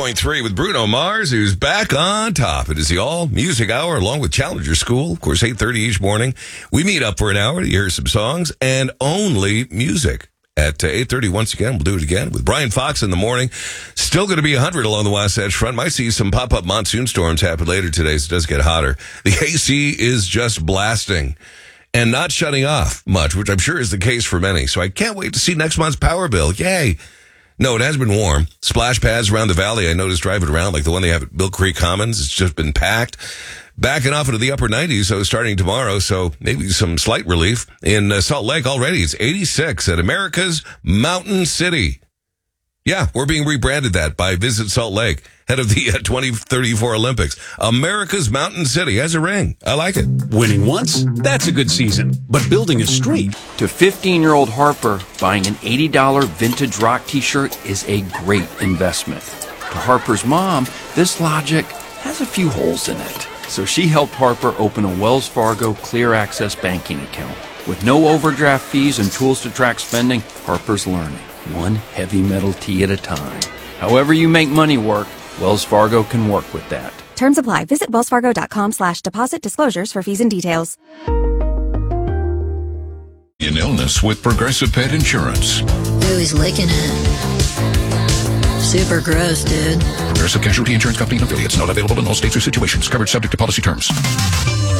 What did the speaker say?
101.3 with Bruno Mars, who's back on top. It is the All Music Hour along with Challenger School. Of course, 8:30 each morning. We meet up for an hour to hear some songs and only music. At 8:30 once again, we'll do it again with Brian Fox in the morning. Still going to be 100 along the Wasatch Front. Might see some pop-up monsoon storms happen later today, so it does get hotter. The AC is just blasting and not shutting off much, which I'm sure is the case for many. So I can't wait to see next month's power bill. Yay. No, it has been warm. Splash pads around the valley, I noticed driving around, like the one they have at Mill Creek Commons. It's just been packed. Backing off into the upper 90s, so starting tomorrow, so maybe some slight relief. In Salt Lake already, it's 86 at America's Mountain City. Yeah, we're being rebranded that by Visit Salt Lake, head of the 2034 Olympics. America's Mountain City has a ring. I like it. Winning once, that's a good season. But building a streak... To 15-year-old Harper, buying an $80 vintage rock t-shirt is a great investment. To Harper's mom, this logic has a few holes in it. So she helped Harper open a Wells Fargo Clear Access banking account. With no overdraft fees and tools to track spending, Harper's learning, one heavy metal tea at a time. However you make money work, Wells Fargo can work with that. Terms apply. Visit wellsfargo.com/deposit disclosures for fees and details. An illness with Progressive Pet Insurance. Ooh, he's licking it. Super gross, dude. Progressive Casualty Insurance Company and affiliates. Not available in all states or situations. Covered subject to policy terms.